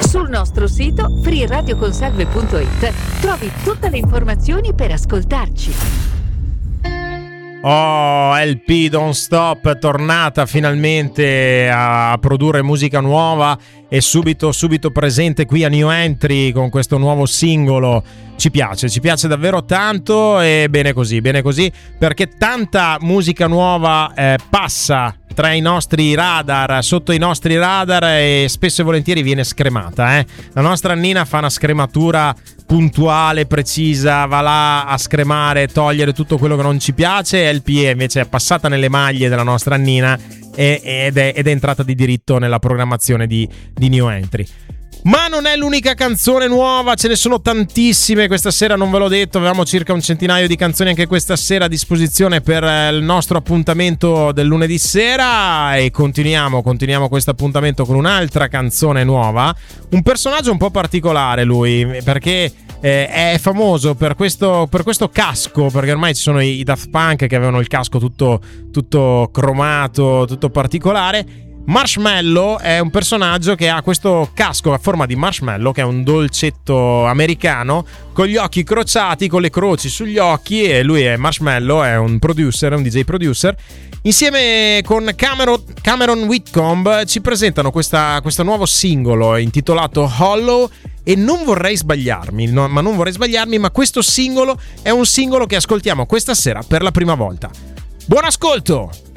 Sul nostro sito freeradioconsalve.it trovi tutte le informazioni per ascoltarci. Oh, LP Don't Stop, tornata finalmente a produrre musica nuova e subito presente qui a New Entry con questo nuovo singolo. Ci piace davvero tanto e bene così, perché tanta musica nuova passa tra i nostri radar, sotto i nostri radar, e spesso e volentieri viene scremata. La nostra Nina fa una scrematura puntuale, precisa, va là a scremare, togliere tutto quello che non ci piace. LPE invece è passata nelle maglie della nostra Nina ed è entrata di diritto nella programmazione di New Entry. Ma non è l'unica canzone nuova, ce ne sono tantissime. Questa sera, non ve l'ho detto, avevamo circa un centinaio di canzoni anche questa sera a disposizione per il nostro appuntamento del lunedì sera, e continuiamo questo appuntamento con un'altra canzone nuova. Un personaggio un po' particolare lui, perché è famoso per questo casco, perché ormai ci sono i Daft Punk che avevano il casco tutto cromato, tutto particolare. Marshmello è un personaggio che ha questo casco a forma di marshmallow, che è un dolcetto americano con gli occhi crociati, con le croci sugli occhi, e lui è Marshmello, è un producer, un DJ producer. Insieme con Cameron Whitcomb ci presentano questo nuovo singolo intitolato Hollow, e non vorrei sbagliarmi, ma questo singolo è un singolo che ascoltiamo questa sera per la prima volta. Buon ascolto!